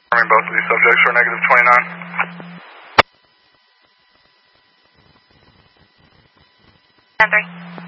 Both of these subjects are negative 29. 10-3.